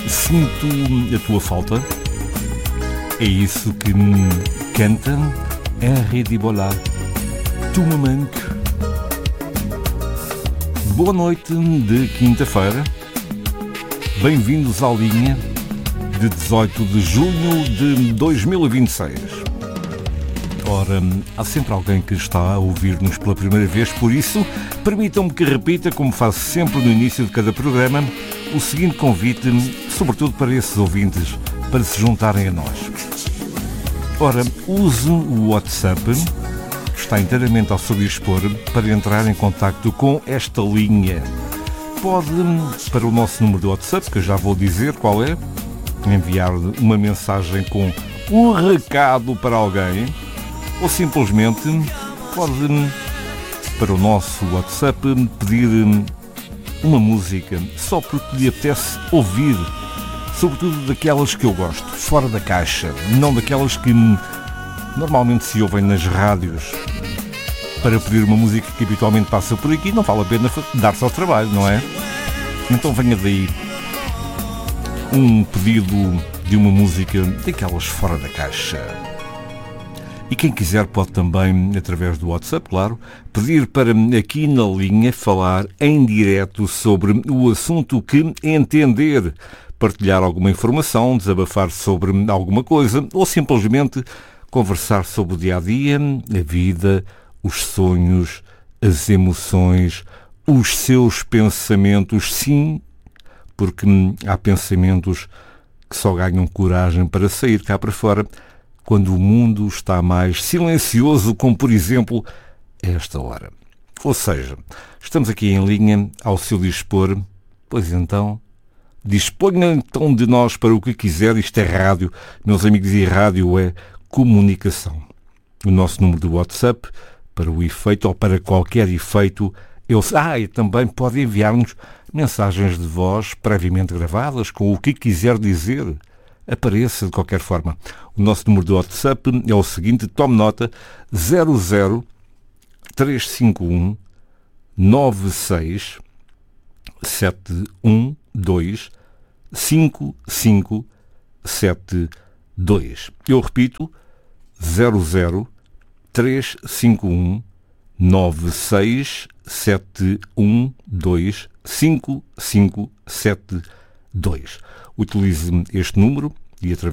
Sinto a tua falta. É isso que me canta Henri Dibola. Tu me manques. Boa noite de quinta-feira. Bem-vindos à linha de 18 de junho de 2026. Ora, há sempre alguém que está a ouvir-nos pela primeira vez, por isso, permitam-me que repita, como faço sempre no início de cada programa, o seguinte convite, sobretudo para esses ouvintes, para se juntarem a nós. Ora, use o WhatsApp, está inteiramente ao seu dispor, para entrar em contacto com esta linha. Pode, para o nosso número de WhatsApp, que eu já vou dizer qual é, enviar uma mensagem com um recado para alguém, ou simplesmente pode, para o nosso WhatsApp, pedir uma música só porque lhe apetece ouvir, sobretudo daquelas que eu gosto, fora da caixa, não daquelas que normalmente se ouvem nas rádios. Para pedir uma música que habitualmente passa por aqui, não vale a pena dar-se ao trabalho, não é? Então venha daí um pedido de uma música daquelas fora da caixa. E quem quiser pode também, através do WhatsApp, claro, pedir para aqui na linha falar em direto sobre o assunto que entender, partilhar alguma informação, desabafar sobre alguma coisa ou simplesmente conversar sobre o dia-a-dia, a vida, os sonhos, as emoções, os seus pensamentos, sim, porque há pensamentos que só ganham coragem para sair cá para fora quando o mundo está mais silencioso, como por exemplo a esta hora. Ou seja, estamos aqui em linha ao seu dispor, pois então, disponha então de nós para o que quiser. Isto é rádio, meus amigos, e rádio é comunicação. O nosso número de WhatsApp, para o efeito ou para qualquer efeito, e também pode enviar-nos mensagens de voz previamente gravadas com o que quiser dizer. Apareça de qualquer forma. O nosso número de WhatsApp é o seguinte, tome nota, 00351 96 712 5572. Eu repito, 00351 96 712 5572. Utilize este número e através